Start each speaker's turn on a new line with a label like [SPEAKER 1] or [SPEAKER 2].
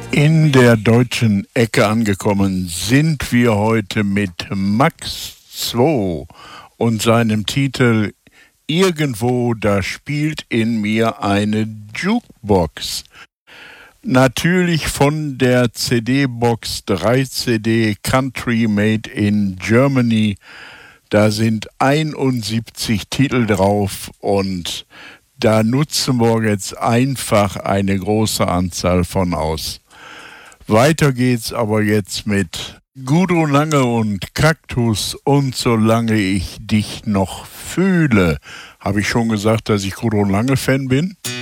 [SPEAKER 1] In der deutschen Ecke angekommen sind wir heute mit Max 2 und seinem Titel Irgendwo, da spielt in mir eine Jukebox. Natürlich von der CD-Box 3CD Country Made in Germany. Da sind 71 Titel drauf und da nutzen wir jetzt einfach eine große Anzahl von aus. Weiter geht's aber jetzt mit Gudrun Lange und Kaktus und Solange ich dich noch fühle. Habe ich schon gesagt, dass ich Gudrun Lange Fan bin?